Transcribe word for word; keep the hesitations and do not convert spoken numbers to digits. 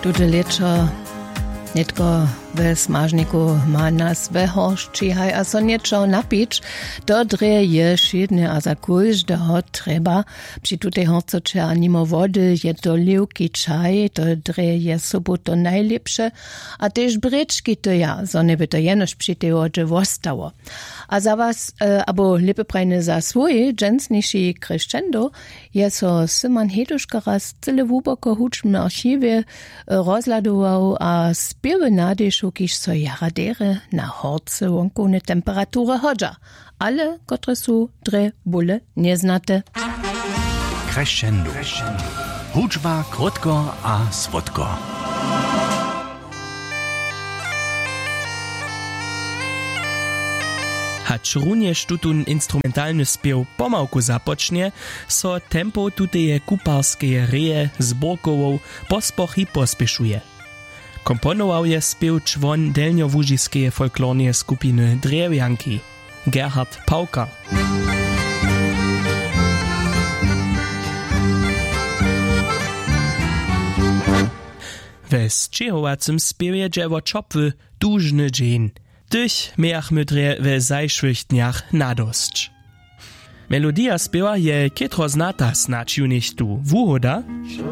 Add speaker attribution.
Speaker 1: Tuto leczo netko ve smažniku ma nas vehoščihaj, a so niečo napič, dodre je šedne a za kúždeho treba. Při tutej horcoče a nimo vody je to livký čaj, dodre je sobu to najlepše, a tež brečky to ja, so neby to jenož při tej hodže vostało. A za was, e, abo lepe prajne za svoj dženstniši crescendo, je so Simon Heduška raz cele vuboko hučme archive e, rozladoval a spiewy nadešł, kiž so jaradere na horce wonkone temperature hodža, ale kotre su dre bule neznate.
Speaker 2: Crescendo. Hučba krotko a svodko.
Speaker 3: Hacz również tutun instrumentalny spiew pomałku zapocznie, so tempo tuteje kuparskeje reje z borkową pospochy pospieszuje. Komponował je spiew człon delniowużiskeje folklornie skupiny Drewjanki, Gerhard Pauker. We zczechowacym spiewie dziewo czopwy dużny dzień. Tych miachmy dre we zajszłych dniach nadosć. Melodia spiewa je kietro znata snacz ju nicht tu. Wuhoda?